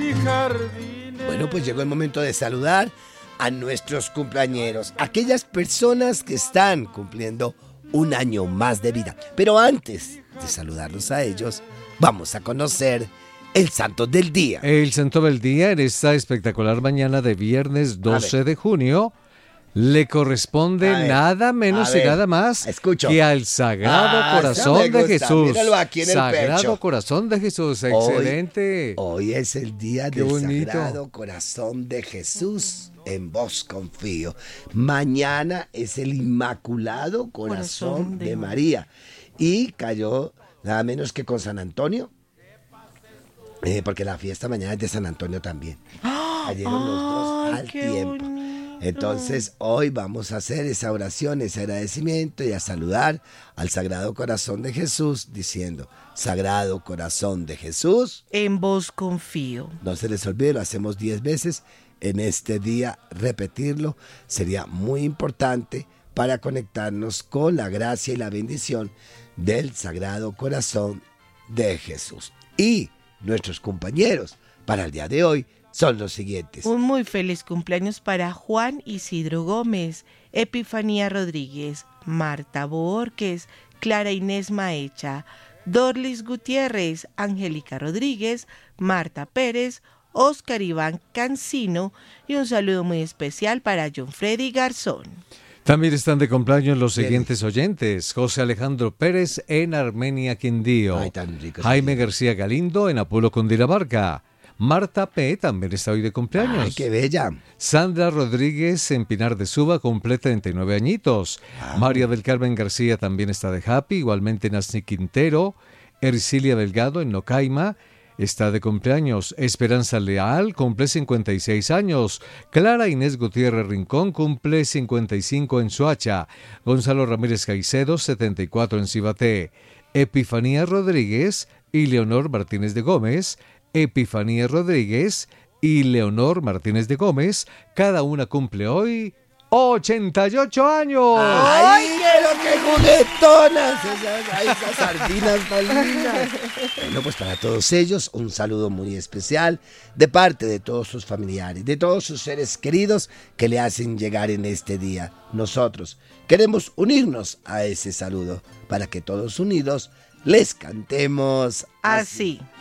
y jardines. Bueno, pues llegó el momento de saludar a nuestros cumpleañeros, aquellas personas que están cumpliendo un año más de vida. Pero antes de saludarlos a ellos, vamos a conocer el santo del día. El santo del día en esta espectacular mañana de viernes 12 de junio le corresponde nada menos y nada más que al Sagrado Corazón de Jesús. Míralo aquí en el Sagrado pecho. Corazón de Jesús, excelente. Hoy es el día Qué del bonito. Sagrado Corazón de Jesús. En vos confío. Mañana es el Inmaculado Corazón de María. Y cayó nada menos que con San Antonio. Porque la fiesta mañana es de San Antonio también. Cayeron los dos al tiempo. Entonces hoy vamos a hacer esa oración, ese agradecimiento y a saludar al Sagrado Corazón de Jesús diciendo: Sagrado Corazón de Jesús, en vos confío. no se les olvide, lo hacemos 10 veces. En este día repetirlo sería muy importante para conectarnos con la gracia y la bendición del Sagrado Corazón de Jesús. Y nuestros compañeros para el día de hoy son los siguientes. Un muy feliz cumpleaños para Juan Isidro Gómez, Epifanía Rodríguez, Marta Boorques, Clara Inés Maecha, Dorlis Gutiérrez, Angélica Rodríguez, Marta Pérez, Oscar Iván Cancino y un saludo muy especial para John Freddy Garzón. También están de cumpleaños los siguientes oyentes: José Alejandro Pérez en Armenia, Quindío. Ay, tan rico. Jaime García Galindo en Apolo, Cundinamarca. Marta P. también está hoy de cumpleaños. Ay, qué bella. Sandra Rodríguez en Pinar de Suba cumple 39 añitos. María del Carmen García también está de happy, igualmente Nasni Quintero. Ercilia Delgado en Nocaima está de cumpleaños. Esperanza Leal cumple 56 años. Clara Inés Gutiérrez Rincón cumple 55 en Soacha. Gonzalo Ramírez Caicedo, 74 en Cibaté. Epifanía Rodríguez y Leonor Martínez de Gómez. Epifanía Rodríguez y Leonor Martínez de Gómez, cada una cumple hoy 88 años. ¡Ay, qué juguetonas! Esas sardinas tan lindas. Bueno, pues para todos ellos, un saludo muy especial de parte de todos sus familiares, de todos sus seres queridos que le hacen llegar en este día. Nosotros queremos unirnos a ese saludo para que todos unidos les cantemos así.